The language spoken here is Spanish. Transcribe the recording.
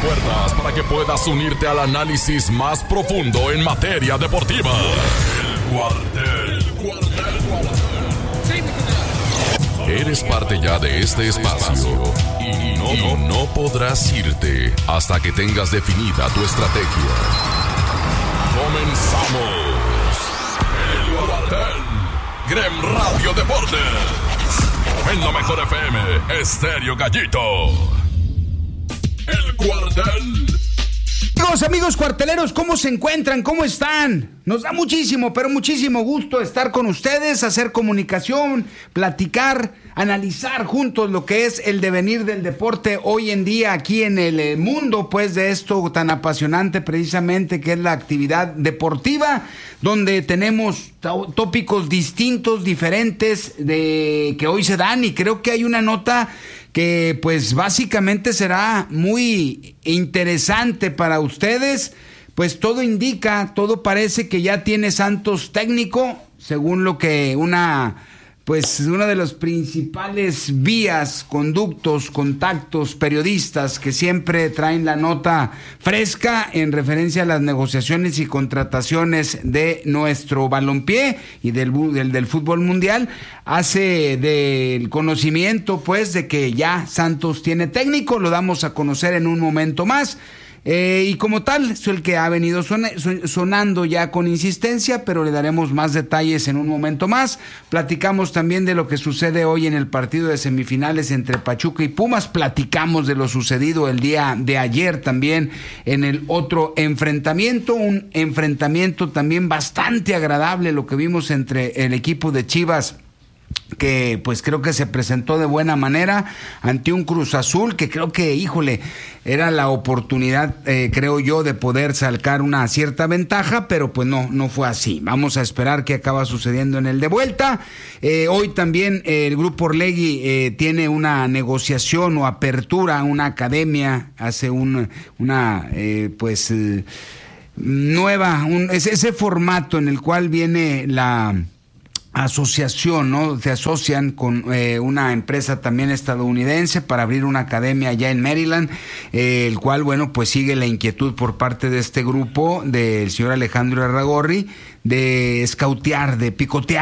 puertas para que puedas unirte al análisis más profundo en materia deportiva. El Cuartel. Eres parte ya de este espacio y no podrás irte hasta que tengas definida tu estrategia. Comenzamos. El Cuartel. Grem Radio Deportes. En la mejor FM, Estéreo Gallito. El Cuartel. Amigos cuarteleros, ¿cómo se encuentran? ¿Cómo están? Nos da muchísimo, pero muchísimo gusto estar con ustedes, hacer comunicación, platicar, analizar juntos lo que es el devenir del deporte hoy en día aquí en el mundo, pues, de esto tan apasionante precisamente que es la actividad deportiva, donde tenemos tópicos distintos, diferentes, que hoy se dan, y creo que hay una nota que pues básicamente será muy interesante para ustedes, pues todo indica, todo parece que ya tiene Santos técnico, según lo que una de las principales vías, conductos, contactos, periodistas que siempre traen la nota fresca en referencia a las negociaciones y contrataciones de nuestro balompié y del fútbol mundial, hace del conocimiento pues de que ya Santos tiene técnico. Lo damos a conocer en un momento más. Y como tal, es el que ha venido sonando ya con insistencia, pero le daremos más detalles en un momento más. Platicamos también de lo que sucede hoy en el partido de semifinales entre Pachuca y Pumas. Platicamos de lo sucedido el día de ayer también en el otro enfrentamiento. Un enfrentamiento también bastante agradable, lo que vimos entre el equipo de Chivas, que pues creo que se presentó de buena manera ante un Cruz Azul que creo que, híjole, era la oportunidad, creo yo, de poder sacar una cierta ventaja, pero pues no fue así. Vamos a esperar qué acaba sucediendo en el de vuelta. Hoy también el Grupo Orlegui tiene una negociación o apertura a una academia, hace ese formato en el cual viene la asociación, ¿no? Se asocian con una empresa también estadounidense para abrir una academia allá en Maryland, el cual, bueno, pues sigue la inquietud por parte de este grupo del señor Alejandro Irarrágorri de escautear, de picotear